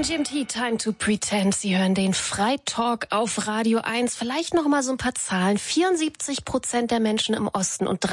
von GMT, Time to Pretend. Sie hören den Freitalk auf Radio 1. Vielleicht noch mal so ein paar Zahlen. 74% der Menschen im Osten und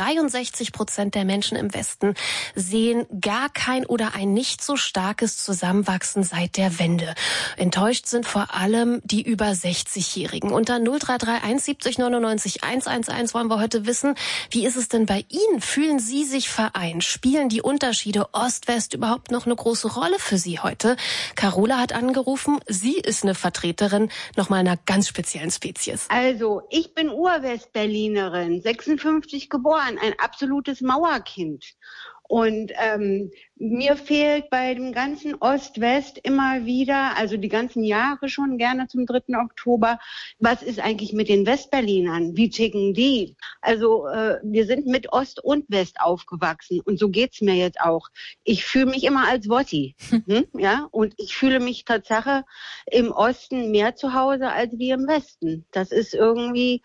63% der Menschen im Westen sehen gar kein oder ein nicht so starkes Zusammenwachsen seit der Wende. Enttäuscht sind vor allem die über 60-Jährigen. Unter 0331 70 99 111 wollen wir heute wissen, wie ist es denn bei Ihnen? Fühlen Sie sich vereint? Spielen die Unterschiede Ost-West überhaupt noch eine große Rolle für Sie heute? Carola hat angerufen. Sie ist eine Vertreterin nochmal einer ganz speziellen Spezies. Also, ich bin Ur-West-Berlinerin, 56 geboren, ein absolutes Mauerkind. Und mir fehlt bei dem ganzen Ost-West immer wieder, also die ganzen Jahre schon, gerne zum 3. Oktober, was ist eigentlich mit den Westberlinern? Wie ticken die? Also wir sind mit Ost und West aufgewachsen und so geht's mir jetzt auch. Ich fühle mich immer als Wossi, ja, und ich fühle mich Tatsache im Osten mehr zu Hause als wie im Westen. Das ist irgendwie,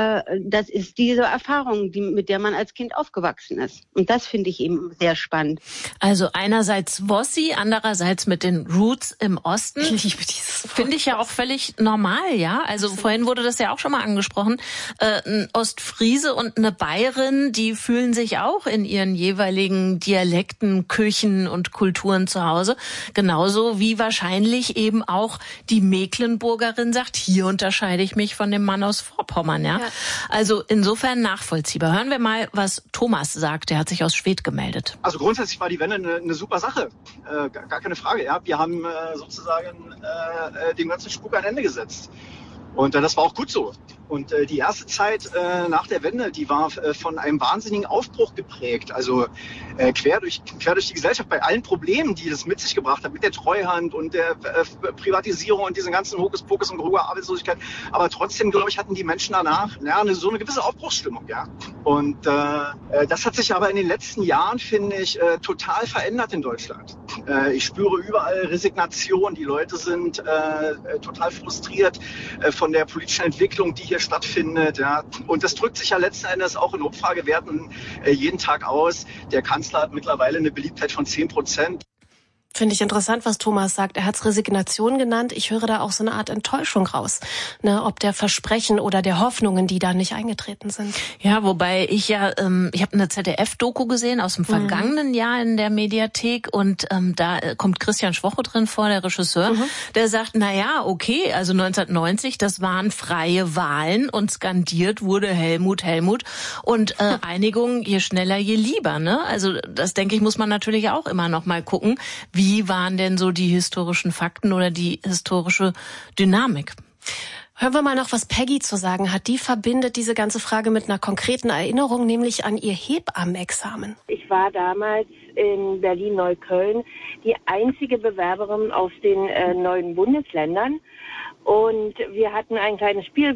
das ist diese Erfahrung, mit der man als Kind aufgewachsen ist. Und das finde ich eben sehr spannend. Also einerseits Wossi, andererseits mit den Roots im Osten. Ich liebe dieses Wort. Finde ich ja auch völlig normal, ja. Also vorhin wurde das ja auch schon mal angesprochen. Ein Ostfriese und eine Bayerin, die fühlen sich auch in ihren jeweiligen Dialekten, Küchen und Kulturen zu Hause. Genauso wie wahrscheinlich eben auch die Mecklenburgerin sagt, hier unterscheide ich mich von dem Mann aus Vorpommern, ja. Also insofern nachvollziehbar. Hören wir mal, was Thomas sagt. Der hat sich aus Schwedt gemeldet. Also grundsätzlich war die Wende eine super Sache, gar keine Frage. Ja. Wir haben sozusagen dem ganzen Spuk ein Ende gesetzt. Und das war auch gut so. Und die erste Zeit nach der Wende, die war von einem wahnsinnigen Aufbruch geprägt. Also quer durch die Gesellschaft bei allen Problemen, die das mit sich gebracht hat, mit der Treuhand und der Privatisierung und diesen ganzen Hokuspokus und hoher Arbeitslosigkeit. Aber trotzdem, glaube ich, hatten die Menschen danach so eine gewisse Aufbruchsstimmung. Ja. Und das hat sich aber in den letzten Jahren, finde ich, total verändert in Deutschland. Ich spüre überall Resignation. Die Leute sind total frustriert von der politischen Entwicklung, die hier stattfindet. Ja. Und das drückt sich ja letzten Endes auch in Umfragewerten jeden Tag aus. Der Kanzler hat mittlerweile eine Beliebtheit von 10%. Finde ich interessant, was Thomas sagt. Er hat es Resignation genannt. Ich höre da auch so eine Art Enttäuschung raus, ne, ob der Versprechen oder der Hoffnungen, die da nicht eingetreten sind. Ja, wobei ich ich habe eine ZDF-Doku gesehen aus dem vergangenen Jahr in der Mediathek und da kommt Christian Schwocho drin vor, der Regisseur, der sagt, okay, also 1990, das waren freie Wahlen und skandiert wurde Helmut, Helmut und Einigung je schneller, je lieber, ne? Also das, denke ich, muss man natürlich auch immer noch mal gucken. Wie waren denn so die historischen Fakten oder die historische Dynamik? Hören wir mal noch, was Peggy zu sagen hat. Die verbindet diese ganze Frage mit einer konkreten Erinnerung, nämlich an ihr Hebammenexamen. Ich war damals in Berlin-Neukölln die einzige Bewerberin aus den neuen Bundesländern. Und wir hatten ein kleines Spiel